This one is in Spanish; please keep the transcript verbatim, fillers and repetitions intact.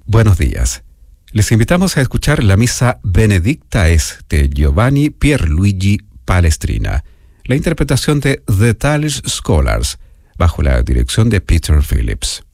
Buenos días. Les invitamos a escuchar la misa Benedicta es de Giovanni Pierluigi Palestrina, la interpretación de The Tales Scholars, bajo la dirección de Peter Phillips.